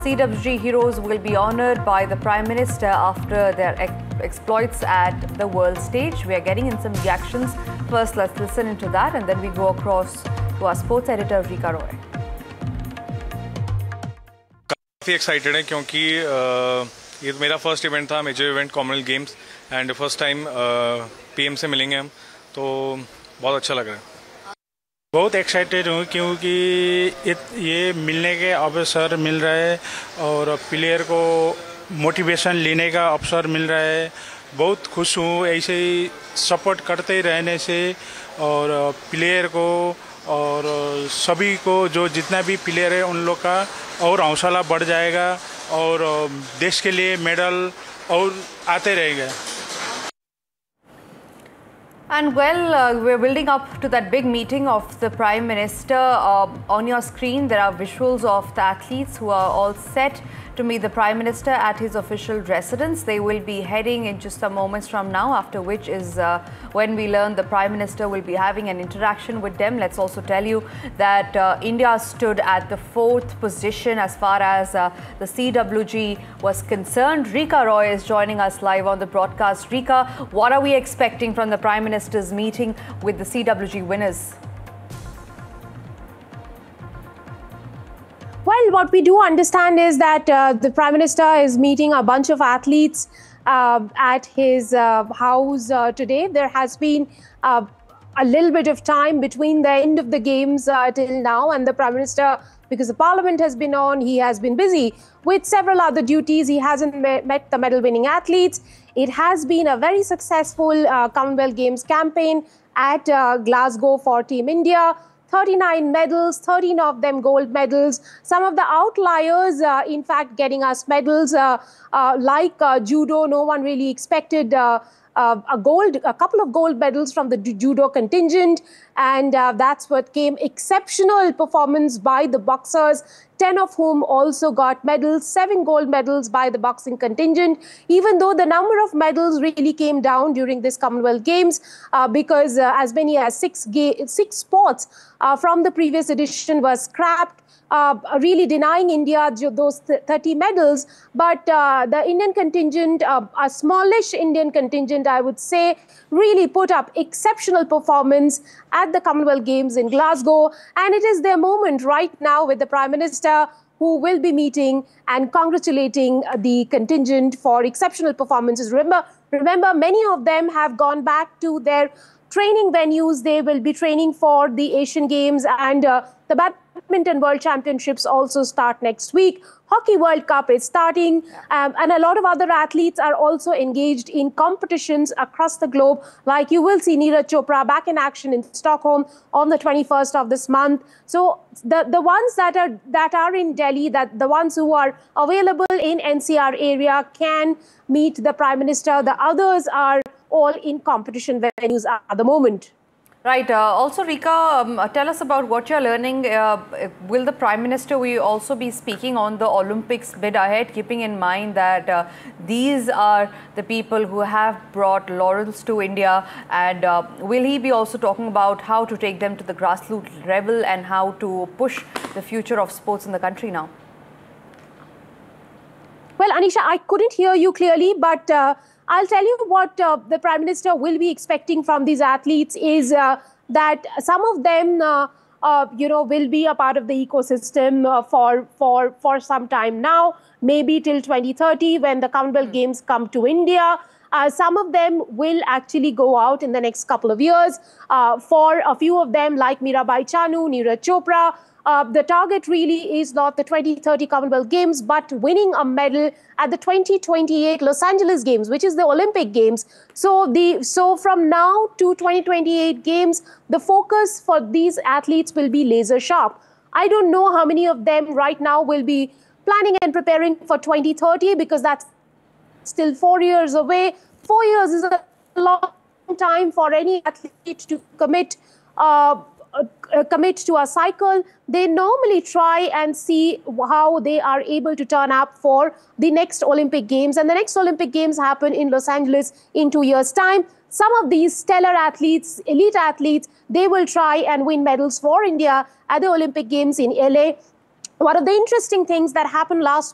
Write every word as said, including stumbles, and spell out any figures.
C W G heroes will be honoured by the Prime Minister after their ex exploits at the world stage. We are getting in some reactions. First, let's listen into that and then we go across to our sports editor, Rika Roy. काफ़ी excited है क्योंकि ये मेरा first event था, major event Commonwealth games and first time PM से मिलेंगे हम, तो बहुत अच्छा लग रहा है। बहुत एक्साइटेड हूँ क्योंकि ये मिलने के अवसर मिल रहा है और प्लेयर को मोटिवेशन लेने का अवसर मिल रहा है। बहुत खुश हूँ ऐसे ही सपोर्ट करते ही रहने से, और प्लेयर को और सभी को, जो जितना भी प्लेयर है उन लोग का और हौसला बढ़ जाएगा और देश के लिए मेडल और आते रहेंगे। And well, uh, we're building up to that big meeting of the Prime Minister. Uh, on your screen, there are visuals of the athletes who are all set to meet the Prime Minister at his official residence. They will be heading in just some moments from now, after which is uh, when we learn the Prime Minister will be having an interaction with them. Let's also tell you that uh, India stood at the fourth position as far as uh, the C W G was concerned. Rika Roy is joining us live on the broadcast. Rika, what are we expecting from the Prime Minister's meeting with the C W G winners? Well, what we do understand is that uh, the Prime Minister is meeting a bunch of athletes uh, at his uh, house uh, today. There has been uh, a little bit of time between the end of the games uh, till now, and the Prime Minister, because the Parliament has been on, he has been busy with several other duties. He hasn't met, met the medal-winning athletes. It has been a very successful uh, Commonwealth Games campaign at uh, Glasgow for Team India. thirty-nine medals, thirteen of them gold medals. Some of the outliers, uh, in fact, getting us medals uh, uh, like uh, judo. No one really expected uh, uh, a gold, a couple of gold medals from the judo contingent, and uh, that's what came. Exceptional performance by the boxers, ten of whom also got medals, seven gold medals by the boxing contingent, even though the number of medals really came down during this Commonwealth Games uh, because uh, as many as six, six sports uh, from the previous edition were scrapped, uh, really denying India those thirty medals. But uh, the Indian contingent, uh, a smallish Indian contingent, I would say, really put up exceptional performance at the Commonwealth Games in Glasgow. And it is their moment right now with the Prime Minister, who will be meeting and congratulating the contingent for exceptional performances. Remember, remember, many of them have gone back to their training venues. They will be training for the Asian Games, and uh, the Badminton World Championships also start next week. Hockey World Cup is starting, um, and a lot of other athletes are also engaged in competitions across the globe. Like you will see Neeraj Chopra back in action in Stockholm on the twenty-first of this month. So the, the ones that are that are in Delhi, that the ones who are available in N C R area can meet the Prime Minister. The others are all in competition venues at the moment. Right. Uh, also, Rika, um, tell us about what you're learning. Uh, will the Prime Minister will also be speaking on the Olympics bid ahead, keeping in mind that uh, these are the people who have brought laurels to India? And uh, will he be also talking about how to take them to the grassroots level and how to push the future of sports in the country now? Well, Anisha, I couldn't hear you clearly, but uh, I'll tell you what uh, the Prime Minister will be expecting from these athletes is uh, that some of them, uh, uh, you know, will be a part of the ecosystem uh, for for for some time now, maybe till twenty thirty when the Commonwealth mm. Games come to India. Uh, some of them will actually go out in the next couple of years. Uh, for a few of them, like Mirabai Chanu, Neeraj Chopra, Uh, the target really is not the twenty thirty Commonwealth Games, but winning a medal at the twenty twenty-eight Los Angeles Games, which is the Olympic Games. So the so from now to twenty twenty-eight Games, the focus for these athletes will be laser sharp. I don't know how many of them right now will be planning and preparing for twenty thirty, because that's still four years away. Four years is a long time for any athlete to commit. Uh, Uh, commit to a cycle. They normally try and see how they are able to turn up for the next Olympic Games. And the next Olympic Games happen in Los Angeles in two years' time. Some of these stellar athletes, elite athletes, they will try and win medals for India at the Olympic Games in L A. One of the interesting things that happened last